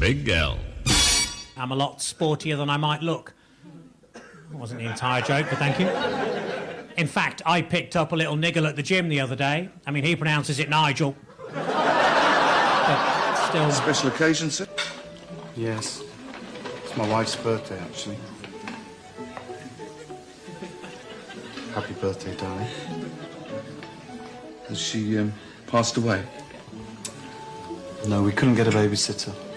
Big girl. I'm a lot sportier than I might look. That wasn't the entire joke, but thank you. In fact, I picked up a little niggle at the gym the other day. I mean, he pronounces it Nigel. But still... Special occasion, sir? Yes. It's my wife's birthday, actually. Happy birthday, darling. Has she, passed away? No, we couldn't get a babysitter.